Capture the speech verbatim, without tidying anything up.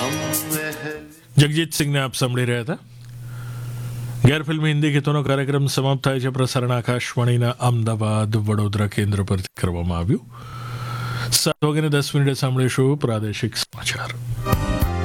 જગજીત સિંહને આપ સાંભળી રહ્યા હતા. ગેરફિલ્મી હિન્દી ગીતોનો કાર્યક્રમ સમાપ્ત થાય છે. પ્રસારણ આકાશવાણીના અમદાવાદ વડોદરા કેન્દ્ર પરથી કરવામાં આવ્યું. સાત વાગ્યાને દસ મિનિટે સાંભળીશું પ્રાદેશિક સમાચાર.